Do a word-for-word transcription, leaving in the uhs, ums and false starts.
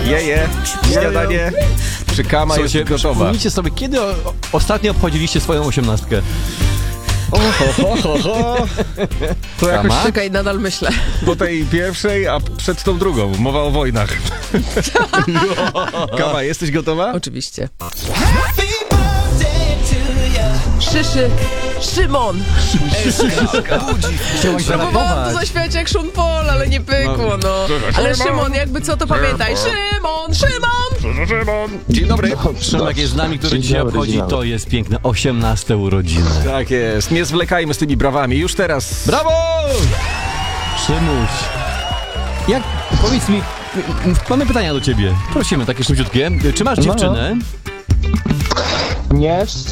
Je, je, śniadanie przy Kama jest Słuchajcie, gotowa. przypomnijcie sobie, kiedy o, ostatnio obchodziliście swoją osiemnastkę? O, ho, ho, ho, ho. To jakoś Kama? Czekaj, nadal myślę. po tej pierwszej, a przed tą drugą. Mowa o wojnach. Kama, jesteś gotowa? Oczywiście. Szyszy. Szymon. Chciałaś Próbowałam to zareagować. zaśpiewać jak Sean Paul, ale nie pykło, no. Ale Szymon, jakby co, to pamiętaj. Szymon, Szymon! Szymon! Dzień dobry. Szymek jest z nami, który Dzień dzisiaj dobry, obchodzi, dzień dobry. to jest piękne, osiemnaste urodziny. Tak jest. Nie zwlekajmy z tymi brawami. Już teraz. Brawo! Szymuś. Jak, powiedz mi, m, mamy pytania do ciebie. Prosimy, takie szybciutkie. Czy masz No, no. dziewczynę? Nie,